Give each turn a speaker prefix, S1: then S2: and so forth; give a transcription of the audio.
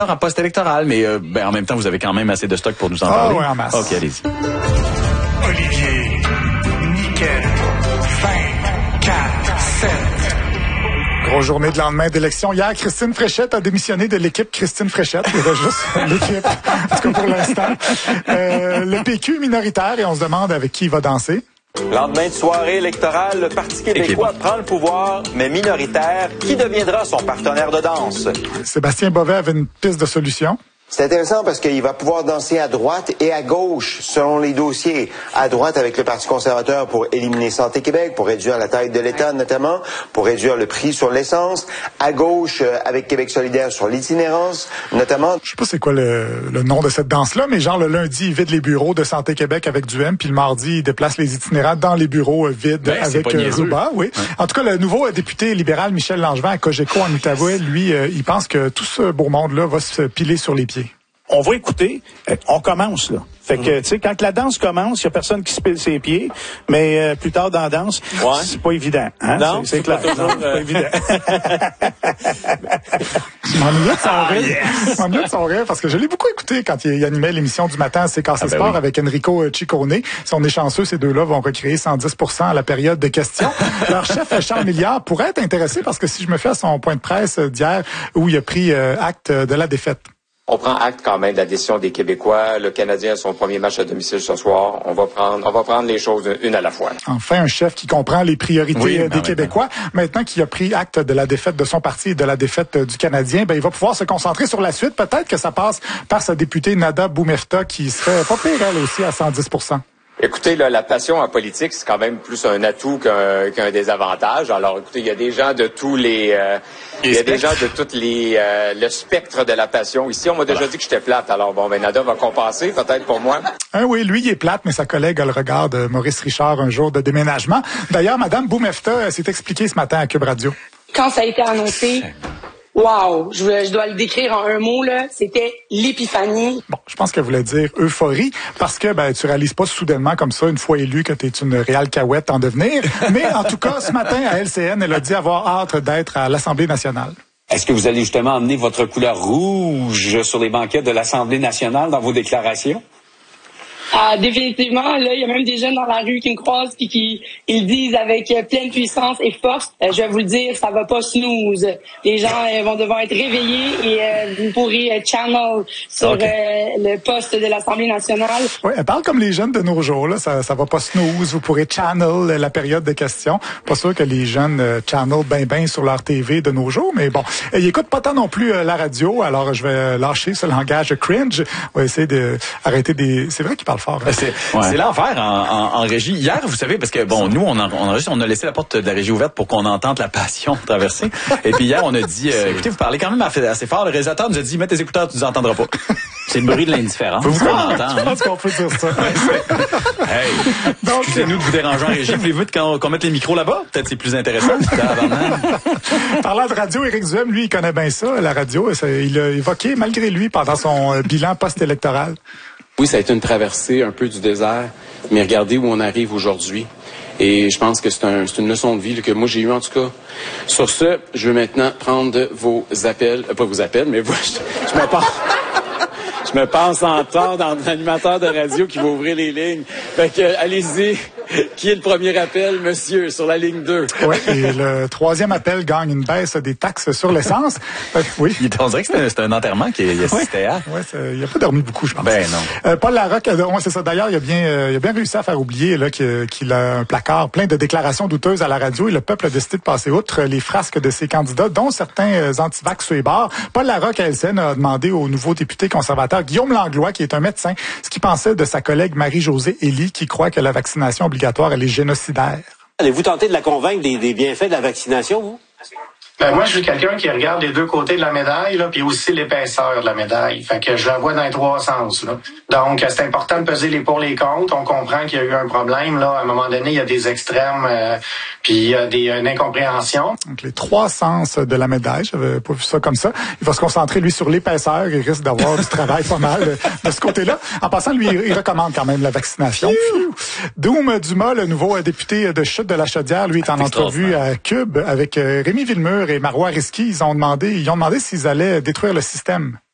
S1: en post-électoral, mais en même temps, vous avez quand même assez de stock pour nous en parler.
S2: Oui, en masse.
S1: OK, allez-y.
S3: Olivier, Nickel, 20, 4, 7.
S2: Grosse journée de lendemain d'élection. Hier, Christine Fréchette a démissionné de l'équipe Christine Fréchette. Il y avait juste l'équipe, en tout cas pour l'instant. Le PQ est minoritaire et on se demande avec qui il va danser.
S4: Lendemain de soirée électorale, le Parti québécois prend le pouvoir, mais minoritaire. Qui deviendra son partenaire de danse?
S2: Sébastien Bovet avait une piste de solution.
S5: C'est intéressant parce qu'il va pouvoir danser à droite et à gauche selon les dossiers. À droite avec le Parti conservateur pour éliminer Santé Québec, pour réduire la taille de l'État notamment, pour réduire le prix sur l'essence. À gauche avec Québec solidaire sur l'itinérance notamment.
S2: Je sais pas c'est quoi le nom de cette danse-là, mais genre le lundi, il vide les bureaux de Santé Québec avec du M, puis le mardi, il déplace les itinérants dans les bureaux vides avec Ruba. Oui. Ouais. En tout cas, le nouveau député libéral Michel Langevin à Cogeco en Outaouais, lui, il pense que tout ce beau monde-là va se piler sur les pieds.
S6: On va écouter, on commence là. Fait que tu sais, quand la danse commence, il y a personne qui se pile ses pieds, mais plus tard dans la danse, c'est pas évident. Hein?
S4: Non,
S6: c'est clair.
S4: Toujours,
S6: c'est pas évident.
S2: Je m'ennuyais de son rire parce que je l'ai beaucoup écouté quand il animait l'émission du matin à CKC Sport avec Enrico Ciccone. Si on est chanceux, ces deux-là vont recréer 110% à la période de questions. Leur chef, Charles Milliard, pourrait être intéressé parce que si je me fais à son point de presse d'hier où il a pris acte de la défaite.
S7: On prend acte quand même de la décision des Québécois. Le Canadien a son premier match à domicile ce soir. On va prendre les choses une à la fois.
S2: Enfin, un chef qui comprend les priorités des Québécois. Maintenant qu'il a pris acte de la défaite de son parti et de la défaite du Canadien, il va pouvoir se concentrer sur la suite. Peut-être que ça passe par sa députée Nada Boumefta qui serait pas pire elle aussi à 110%.
S7: Écoutez, là, la passion en politique, c'est quand même plus un atout qu'un désavantage. Alors, écoutez, il y a des gens de tous les... il y a des gens de toutes les... le spectre de la passion. Ici, on m'a déjà dit que j'étais plate. Alors, Nada va compenser, peut-être pour moi.
S2: Oui, lui, il est plate, mais sa collègue a le regard de Maurice Richard un jour de déménagement. D'ailleurs, Mme Boumefta s'est expliquée ce matin à Cube Radio.
S8: Quand ça a été annoncé... Wow, je dois le décrire en un mot, là. C'était l'épiphanie.
S2: Bon, je pense qu'elle voulait dire euphorie, parce que tu réalises pas soudainement comme ça, une fois élu, que tu es une réelle cahouette en devenir. Mais en tout cas, ce matin, à LCN, elle a dit avoir hâte d'être à l'Assemblée nationale.
S9: Est-ce que vous allez justement emmener votre couleur rouge sur les banquettes de l'Assemblée nationale dans vos déclarations?
S8: Ah, définitivement, là, il y a même des jeunes dans la rue qui me croisent puis qui ils disent avec pleine puissance et force, je vais vous le dire, ça va pas snooze. Les gens vont devoir être réveillés et vous pourrez channel sur le poste de l'Assemblée nationale.
S2: Oui, elle parle comme les jeunes de nos jours, là. Ça va pas snooze. Vous pourrez channel la période de questions. Pas sûr que les jeunes channel ben sur leur TV de nos jours, mais bon. Ils écoutent pas tant non plus la radio, alors je vais lâcher ce langage cringe. On va essayer de arrêter des... C'est vrai qu'ils parlent fort. Hein?
S1: C'est l'enfer en régie. Hier, vous savez, parce que nous, on a laissé la porte de la régie ouverte pour qu'on entende la passion traverser. Et puis hier, on a dit, écoutez, vous parlez quand même assez fort. Le réalisateur nous a dit, mets tes écouteurs, tu nous entendras pas.
S9: C'est le bruit de l'indifférence.
S1: Faut vous qu'on entend.
S2: Je pense qu'on peut dire ça.
S1: Hey, excusez-nous de vous déranger en régie. Voulez-vous qu'on mette les micros là-bas? Peut-être c'est plus intéressant.
S2: Parlant de radio, Éric Duhem, lui, il connaît bien ça, la radio. Il a évoqué, malgré lui, pendant son bilan post-électoral.
S10: Oui, ça a été une traversée un peu du désert, mais regardez où on arrive aujourd'hui. Et je pense que c'est une leçon de vie que moi j'ai eue en tout cas. Sur ce, je veux maintenant prendre vos appels, pas vos appels, mais je me pense entendre dans l'animateur de radio qui va ouvrir les lignes. Fait que, allez-y. Qui est le premier appel, monsieur, sur la ligne 2?
S2: Oui, et le troisième appel gagne une baisse des taxes sur l'essence. Oui.
S1: On dirait que c'est un enterrement qu'il assistait à.
S2: Oui, il n'a pas dormi beaucoup, je pense.
S1: Ben non.
S2: Paul Larocque, c'est ça. D'ailleurs, il a bien réussi à faire oublier là qu'il a un placard plein de déclarations douteuses à la radio et le peuple a décidé de passer outre les frasques de ses candidats, dont certains antivax sur les bords. Paul Larocque, à LCN, a demandé au nouveau député conservateur Guillaume Langlois, qui est un médecin, ce qu'il pensait de sa collègue Marie-Josée Elie, qui croit que la vaccination obligatoire, elle est génocidaire.
S11: Allez-vous tenter de la convaincre des bienfaits de la vaccination, vous?
S12: Moi, je suis quelqu'un qui regarde les deux côtés de la médaille, là, puis aussi l'épaisseur de la médaille. Fait que je la vois dans les trois sens, là. Donc, c'est important de peser les pour les contre. On comprend qu'il y a eu un problème, là. À un moment donné, il y a des extrêmes, puis il y a une incompréhension.
S2: Donc, les trois sens de la médaille, j'avais pas vu ça comme ça. Il va se concentrer, lui, sur l'épaisseur. Il risque d'avoir du travail pas mal de ce côté-là. En passant, lui, il recommande quand même la vaccination. Doum Dumas, le nouveau député de Chute de la Chaudière, lui, est en entrevue à Cube avec Rémi Villemur et Marois Risky. Ils ont demandé s'ils allaient détruire le système.